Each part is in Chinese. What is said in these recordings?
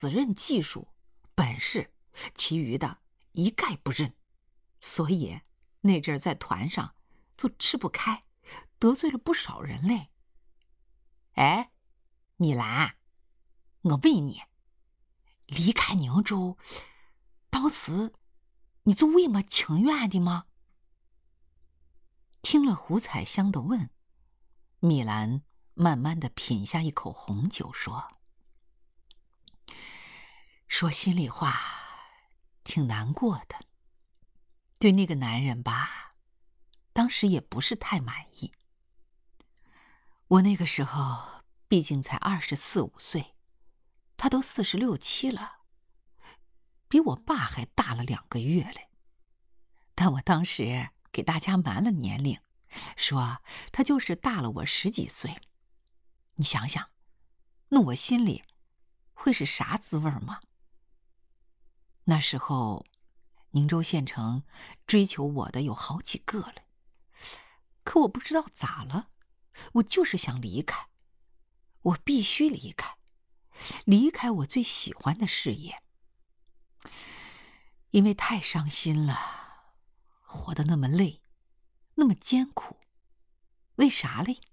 只认技术、本事，其余的一概不认。所以那阵儿在团上就吃不开，得罪了不少人嘞。哎，米兰，我问你，离开宁州，当时你就为么情愿的吗？听了胡彩香的问，米兰慢慢的品下一口红酒，说心里话，挺难过的。对那个男人吧，当时也不是太满意。我那个时候毕竟才24、25岁，他都46、7了，比我爸还大了2个月嘞。但我当时给大家瞒了年龄，说他就是大了我10几岁。你想想，那我心里会是啥滋味吗？那时候宁州县城追求我的有好几个了，可我不知道咋了，我就是想离开，我必须离开，离开我最喜欢的事业，因为太伤心了，活得那么累，那么艰苦，为啥嘞？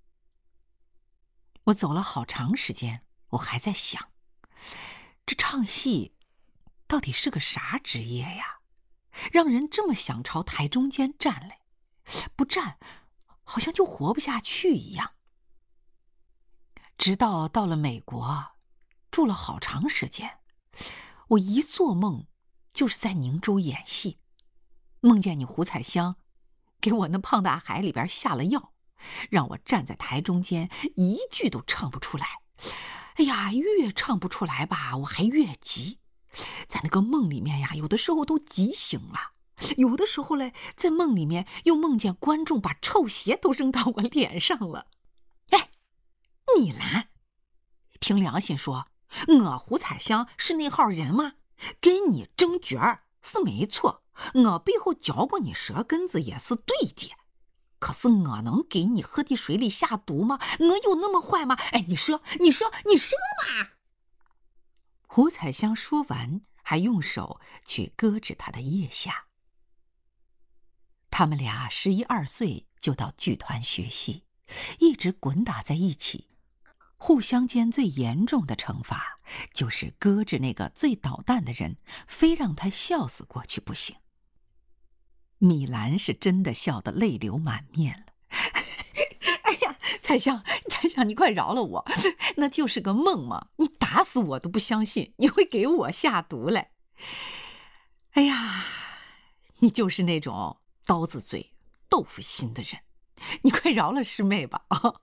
我走了好长时间，我还在想，这唱戏到底是个啥职业呀？让人这么想朝台中间站嘞，不站好像就活不下去一样。直到到了美国，住了好长时间，我一做梦就是在宁州演戏，梦见你胡彩香给我那胖大海里边下了药，让我站在台中间一句都唱不出来。哎呀，越唱不出来吧，我还越急。在那个梦里面呀，有的时候都急醒了，有的时候嘞，在梦里面又梦见观众把臭鞋都扔到我脸上了。哎，米兰，凭良心说，我胡彩香是那号人吗？跟你争角儿是没错，我背后嚼过你舌根子也是对的。可是我能给你喝的水里下毒吗？我有那么坏吗？哎，你说嘛！胡彩香说完，还用手去搁置他的腋下。他们俩11、12岁就到剧团学戏，一直滚打在一起。互相间最严重的惩罚，就是搁置那个最捣蛋的人，非让他笑死过去不行。米兰是真的笑得泪流满面了。哎呀，彩香，你快饶了我，那就是个梦嘛，你打死我都不相信你会给我下毒来。哎呀，你就是那种刀子嘴豆腐心的人，你快饶了师妹吧啊！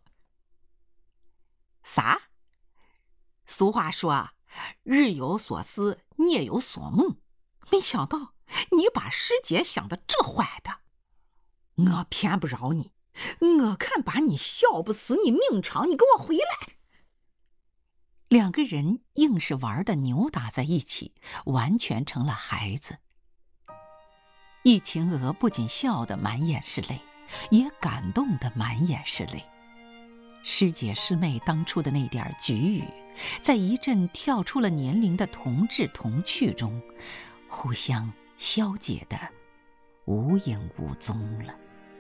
啥？俗话说，日有所思，夜有所梦。没想到你把师姐想得这坏的，我偏不饶你，我看把你笑不死你命长，你给我回来！两个人硬是玩的扭打在一起，完全成了孩子。易晴娥不仅笑得满眼是泪，也感动得满眼是泪。师姐师妹当初的那点局语，在一阵跳出了年龄的同志同趣中，互相消解得无影无踪了。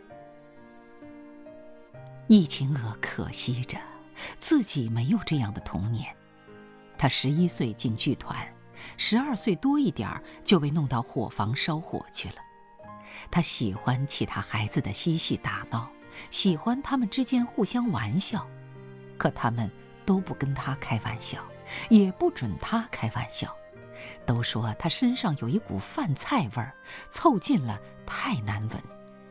易晴娥可惜着自己没有这样的童年。她11岁进剧团，12岁多一点就被弄到伙房烧火去了。她喜欢其他孩子的嬉戏打闹，喜欢他们之间互相玩笑，可他们都不跟她开玩笑，也不准她开玩笑，都说她身上有一股饭菜味儿，凑近了太难闻。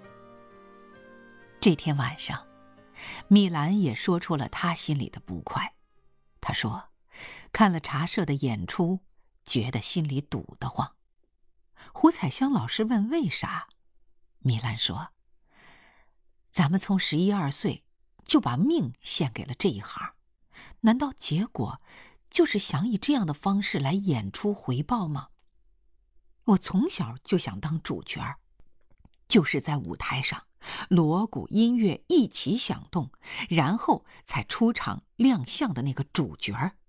这天晚上，米兰也说出了她心里的不快。她说看了茶社的演出，觉得心里堵得慌。胡彩香老师问为啥，米兰说，咱们从11、12岁就把命献给了这一行，难道结果就是想以这样的方式来演出回报吗？我从小就想当主角，就是在舞台上锣鼓音乐一起响动，然后才出场亮相的那个主角。